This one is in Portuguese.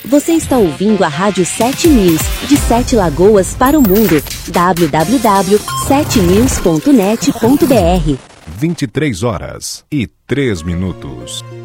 Você está ouvindo a Rádio 7 News, de 7 Lagoas para o mundo. www.7news.net.br 23 horas e 3 minutos.